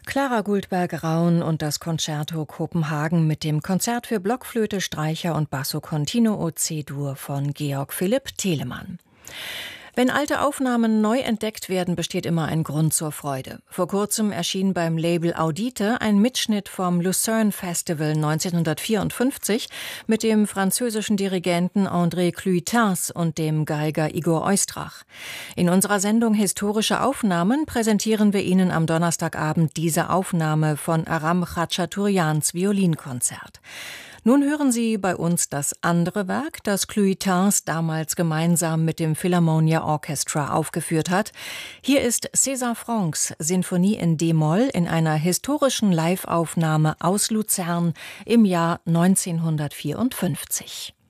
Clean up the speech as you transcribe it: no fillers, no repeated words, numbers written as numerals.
Clara Guldberg-Raun und das Concerto Kopenhagen mit dem Konzert für Blockflöte, Streicher und Basso Continuo C-Dur von Georg Philipp Telemann. Wenn alte Aufnahmen neu entdeckt werden, besteht immer ein Grund zur Freude. Vor kurzem erschien beim Label Audite ein Mitschnitt vom Lucerne Festival 1954 mit dem französischen Dirigenten André Cluytens und dem Geiger Igor Oistrach. In unserer Sendung Historische Aufnahmen präsentieren wir Ihnen am Donnerstagabend diese Aufnahme von Aram Khachaturians Violinkonzert. Nun hören Sie bei uns das andere Werk, das Cluytens damals gemeinsam mit dem Philharmonia Orchestra aufgeführt hat. Hier ist César Franck's Sinfonie in D-Moll in einer historischen Live-Aufnahme aus Luzern im Jahr 1954.